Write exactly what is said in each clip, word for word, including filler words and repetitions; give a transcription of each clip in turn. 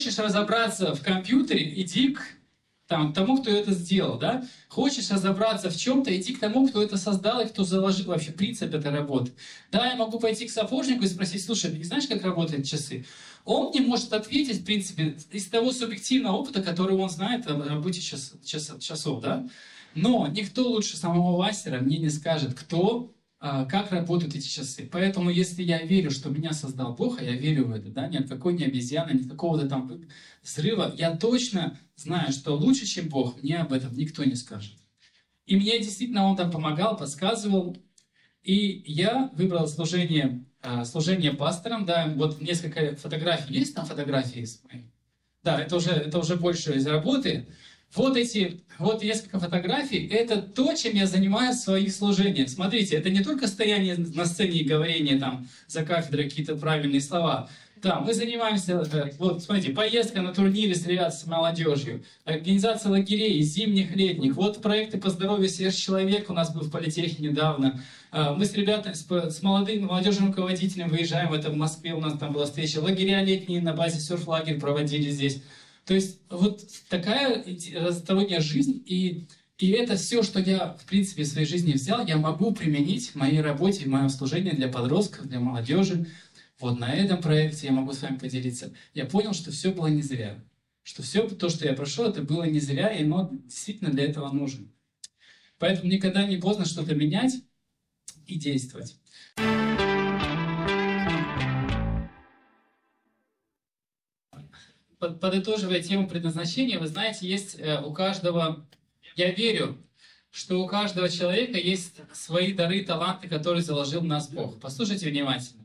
Хочешь разобраться в компьютере, иди к там, тому, кто это сделал, да? Хочешь разобраться в чем-то, иди к тому, кто это создал и кто заложил вообще принцип этой работы. Да, я могу пойти к сапожнику и спросить: слушай, ты знаешь, как работают часы? Он мне может ответить, в принципе, из того субъективного опыта, который он знает о работе час, час, часов, да? Но никто лучше самого мастера мне не скажет, кто, как работают эти часы. Поэтому, если я верю, что меня создал Бог, а я верю в это, да, ни от какой ни обезьяны, ни какого-то там взрыва, я точно знаю, что лучше, чем Бог, мне об этом никто не скажет. И мне действительно он там помогал, подсказывал. И я выбрал служение, служение пастором, да, вот несколько фотографий. Есть там фотографии? Да, это уже, это уже больше из работы. Вот эти, вот несколько фотографий, это то, чем я занимаюсь в своих служениях. Смотрите, это не только стояние на сцене и говорение там за кафедрой какие-то правильные слова. Да, мы занимаемся, вот смотрите, поездка на турнире с ребят с молодежью, организация лагерей, зимних, летних. Вот проекты по здоровью сверхчеловек у нас был в политехе недавно. Мы с ребятами, с молодым молодежным руководителем выезжаем, это в Москве, у нас там была встреча. Лагеря летние на базе серф-лагерь проводили здесь. То есть вот такая разносторонняя жизнь, и, и это все, что я, в принципе, в своей жизни взял, я могу применить в моей работе, в моем служении для подростков, для молодежи. Вот на этом проекте я могу с вами поделиться. Я понял, что все было не зря. Что все то, что я прошел, это было не зря, и оно действительно для этого нужно. Поэтому никогда не поздно что-то менять и действовать. Подытоживая тему предназначения, вы знаете, есть у каждого, я верю, что у каждого человека есть свои дары, таланты, которые заложил в нас Бог. Послушайте внимательно.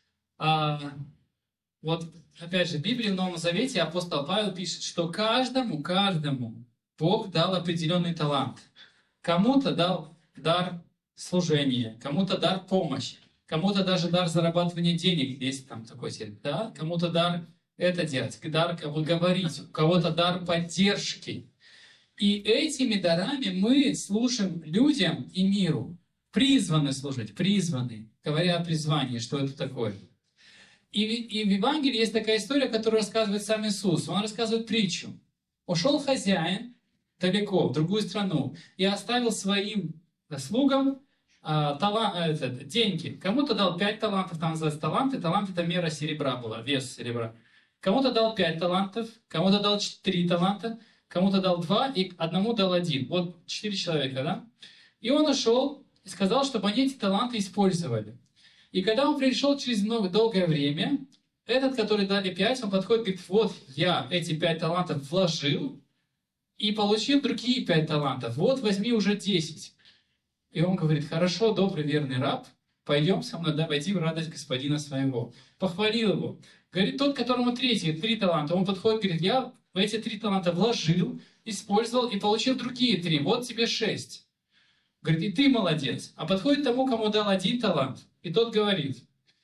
А, вот, опять же, в Библии в Новом Завете апостол Павел пишет, что каждому, каждому Бог дал определенный талант. Кому-то дал дар служения, кому-то дар помощи, кому-то даже дар зарабатывания денег, есть там такой термин, да? Кому-то дар это делать, дар говорить, у кого-то дар поддержки. И этими дарами мы служим людям и миру. Призваны служить, призваны, говоря о призвании, что это такое. И, и в Евангелии есть такая история, которую рассказывает сам Иисус. Он рассказывает притчу. Ушел хозяин далеко, в другую страну, и оставил своим слугам а, талант, это, деньги. Кому-то дал пять талантов, там называется таланты. Талант — это мера серебра была, вес серебра. Кому-то дал пять талантов, кому-то дал три таланта, кому-то дал два, и одному дал один. Вот четыре человека, да? И он ушел и сказал, чтобы они эти таланты использовали. И когда он пришел через много долгое время, этот, который дали пять, он подходит и говорит: вот я эти пять талантов вложил и получил другие пять талантов. Вот возьми уже десять. И он говорит: хорошо, добрый, верный раб, пойдем со мной, да, войди в радость господина своего. Похвалил его. Говорит, тот, которому третий, три таланта, он подходит и говорит: я в эти три таланта вложил, использовал и получил другие три. Вот тебе шесть. Говорит, и ты молодец. А подходит тому, кому дал один талант, и тот говорит: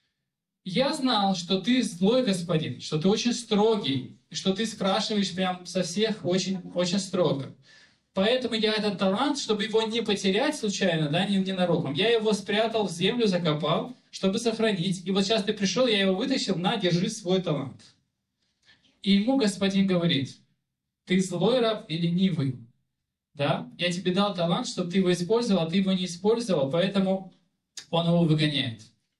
я знал, что ты злой господин, что ты очень строгий, и что ты спрашиваешь прям со всех очень, очень строго. Поэтому я этот талант, чтобы его не потерять случайно, да, ненароком, я его спрятал в землю, закопал, чтобы сохранить. И вот сейчас ты пришел, я его вытащил, на, держи свой талант. И ему господин говорит: ты злой раб и ленивый. Да? Я тебе дал талант, чтобы ты его использовал, а ты его не использовал, поэтому он его выгоняет.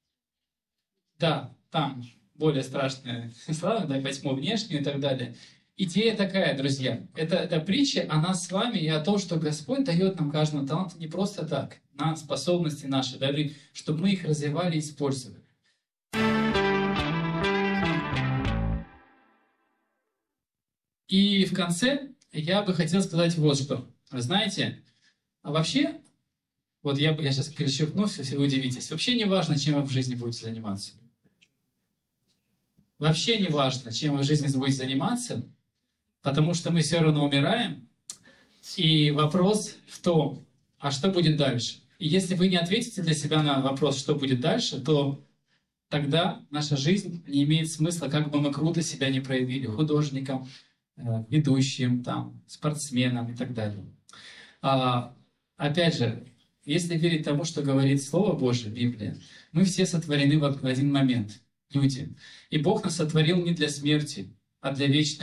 Да, там более страшные слова, да, восьмой внешнюю и так далее. Идея такая, друзья, это, эта притча о нас с вами и о том, что Господь дает нам каждому талант не просто так, на способности наши, дары, чтобы мы их развивали и использовали. И в конце я бы хотел сказать вот что. Вы знаете, а вообще, вот я, я сейчас перечеркну, если вы удивитесь, вообще не важно, чем вы в жизни будете заниматься. Вообще не важно, чем вы в жизни будете заниматься, потому что мы все равно умираем, и вопрос в том, а что будет дальше? И если вы не ответите для себя на вопрос, что будет дальше, то тогда наша жизнь не имеет смысла, как бы мы круто себя не проявили, художником, ведущим, там, спортсменом и так далее. А, опять же, если верить тому, что говорит Слово Божие, Библия, мы все сотворены в один момент, люди. И Бог нас сотворил не для смерти, а для вечной